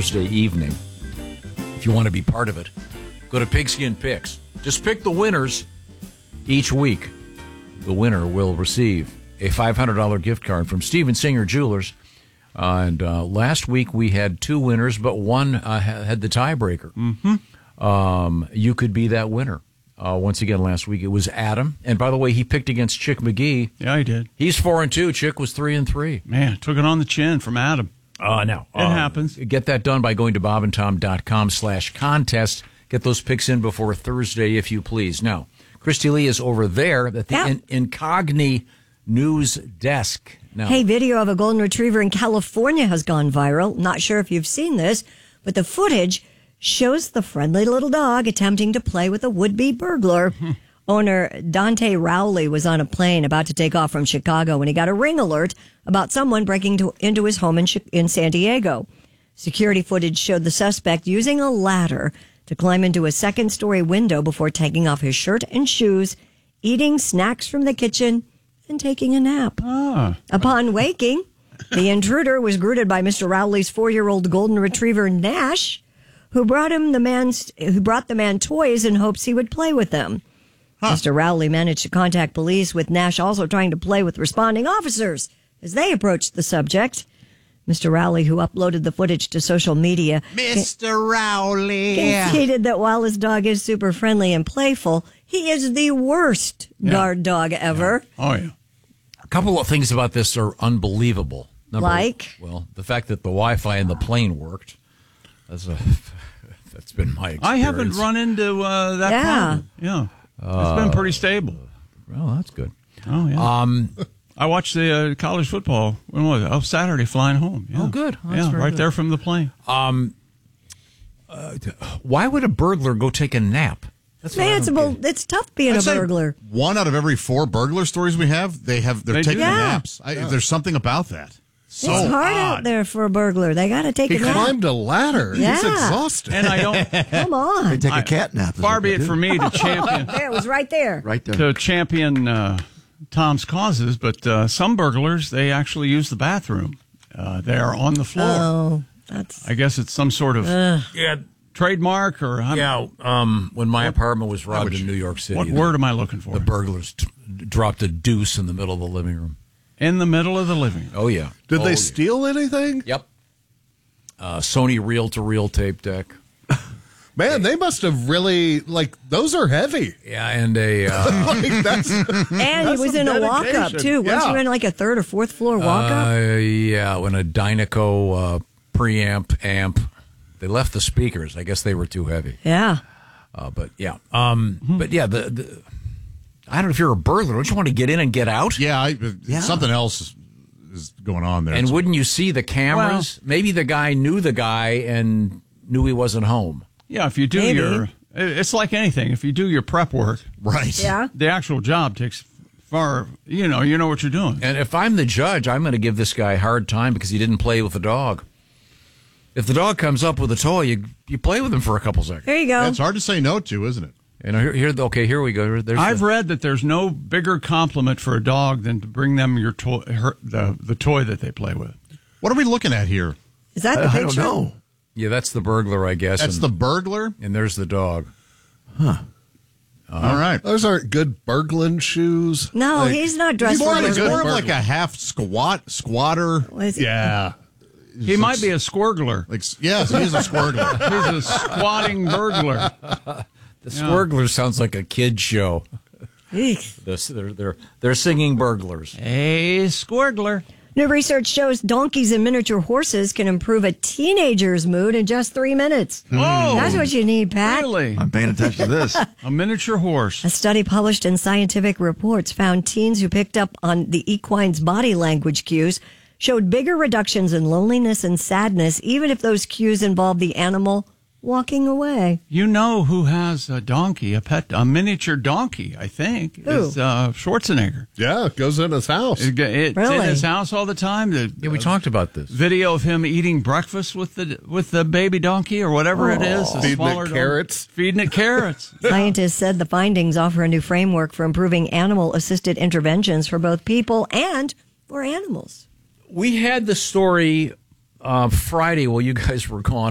Thursday evening. If you want to be part of it, go to Pigskin Picks. Just pick the winners each week. The winner will receive a $500 gift card from Steven Singer Jewelers. And last week we had 2 winners, but one had the tiebreaker. Mm-hmm. You could be that winner. Once again, last week it was Adam. And by the way, he picked against Chick McGee. Yeah, he did. He's 4-2. Chick was 3-3. Man, took it on the chin from Adam. No. It happens. Get that done by going to bobandtom.com/contest. Get those picks in before Thursday, if you please. Now, Christy Lee is over there at the Incogni News Desk. Now, hey, video of a golden retriever in California has gone viral. Not sure if you've seen this, but the footage shows the friendly little dog attempting to play with a would-be burglar. Owner Dante Rowley was on a plane about to take off from Chicago when he got a ring alert about someone breaking into his home in San Diego. Security footage showed the suspect using a ladder to climb into a second-story window before taking off his shirt and shoes, eating snacks from the kitchen, and taking a nap. Upon waking, the intruder was greeted by Mr. Rowley's 4-year-old golden retriever, Nash, who brought the man toys in hopes he would play with them. Mr. Rowley managed to contact police, with Nash also trying to play with responding officers as they approached the subject. Mr. Rowley, who uploaded the footage to social media, Mr. Rowley conceded that while his dog is super friendly and playful, he is the worst guard dog ever. Yeah. Oh, yeah. a couple of things about this are unbelievable. Well, the fact that the Wi-Fi in the plane worked. That's been my experience. I haven't run into that problem. Yeah. It's been pretty stable. Well, that's good. Oh, yeah. I watched the college football. When was it? Oh, Saturday, flying home. Yeah. Oh, good. Oh, that's right good. there from the plane. Why would a burglar go take a nap? It's tough being a burglar. 1 out of every 4 burglar stories we have, they're taking naps. There's something about that. It's hard out there for a burglar. They got to take a nap. He climbed a ladder. Yeah. He's exhausted. And I don't. Come on. They take a cat nap. Far be it for me to champion. There, it was right there. Right there. To champion Tom's causes, but some burglars, they actually use the bathroom. They are on the floor. Oh, that's. I guess it's some sort of trademark or. When my apartment was robbed in New York City. What word am I looking for? The burglars dropped a deuce in the middle of the living room. In the middle of the living room. Oh, yeah. Did they steal anything? Yep. Sony reel-to-reel tape deck. Man, they must have really, those are heavy. Yeah, and a... And he was in a walk-up, too. Wasn't you in a 3rd or 4th floor walk-up? Yeah, when a Dynaco preamp amp. They left the speakers. I guess they were too heavy. Yeah. But yeah. But yeah, I don't know if you're a burglar. Don't you want to get in and get out? Yeah, something else is going on there. And wouldn't you see the cameras? Well, maybe the guy knew the guy and knew he wasn't home. Yeah, if you do it's like anything. If you do your prep work, right? Yeah. The actual job takes far. You know what you're doing. And if I'm the judge, I'm going to give this guy a hard time because he didn't play with the dog. If the dog comes up with a toy, you play with him for a couple seconds. There you go. It's hard to say no to, isn't it? And here we go. I've read that there's no bigger compliment for a dog than to bring them your toy, the toy that they play with. What are we looking at here? Is that the picture? I don't know. Yeah, that's the burglar, I guess. That's the burglar? And there's the dog. Huh. All right. Those aren't good burgling shoes. No, he's not dressed for He's more of burglar. like a half squatter. What is he? Yeah. He might be a squirgler. Yes, he's a squirgler. He's a squatting burglar. The Squirgler sounds like a kid show. Eek. They're singing burglars. Hey, squirgler. New research shows donkeys and miniature horses can improve a teenager's mood in just 3 minutes. Oh, That's what you need, Pat. really? I'm paying attention to this. A miniature horse. A study published in Scientific Reports found teens who picked up on the equine's body language cues showed bigger reductions in loneliness and sadness, even if those cues involved the animal walking away. You know who has a donkey, a miniature donkey, I think. Who? Is Schwarzenegger. Yeah, it goes in his house. It's Really? in his house all the time. Yeah, we talked about this. Video of him eating breakfast with the baby donkey or whatever it is. Feeding it smaller carrots. Feeding it carrots. Scientists said the findings offer a new framework for improving animal-assisted interventions for both people and for animals. We had the story Friday while you guys were gone.